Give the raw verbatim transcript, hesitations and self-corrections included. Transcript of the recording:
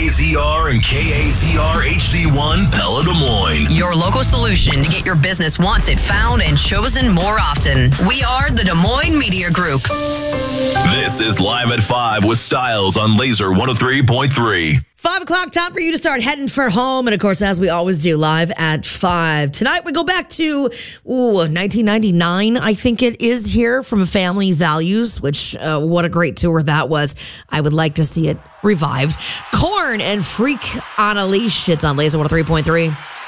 A Z R and K A Z R H D one Pella Des Moines. Your local solution to get your business once it found and chosen more often. We are the Des Moines Media Group. This is Live at five with Styles on Laser one oh three point three. Five o'clock, time for you to start heading for home. And of course, as we always do, live at five. Tonight, we go back to ooh, nineteen ninety-nine, I think it is here, from Family Values, which, uh, what a great tour that was. I would like to see it revived. Korn and Freak on a Leash. It's on Laser one oh three point three.